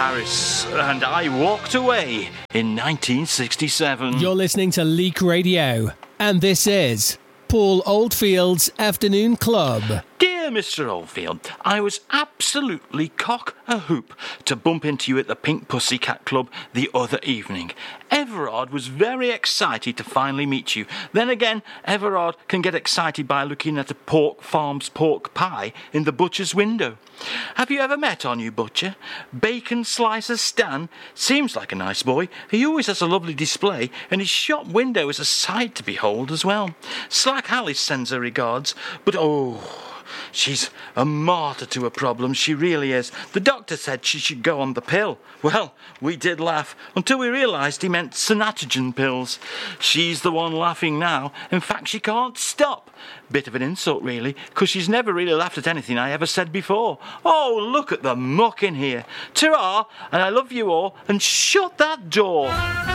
Paris, and I walked away in 1967. You're listening to Leak Radio, and this is Paul Oldfield's Afternoon Club. Dear Mr. Oldfield, I was absolutely cock-a-hoop to bump into you at the Pink Pussycat Club the other evening. Everard was very excited to finally meet you. Then again, Everard can get excited by looking at a Pork Farms pork pie in the butcher's window. Have you ever met our new butcher? Bacon Slicer Stan seems like a nice boy. He always has a lovely display, and his shop window is a sight to behold as well. Slack Alice sends her regards, but she's a martyr to her problems, she really is. The doctor said she should go on the pill. Well, we did laugh, until we realised he meant Synatogen pills. She's the one laughing now. In fact, she can't stop. Bit of an insult, really, because she's never really laughed at anything I ever said before. Oh, look at the muck in here. Ta-ra, and I love you all, and shut that door.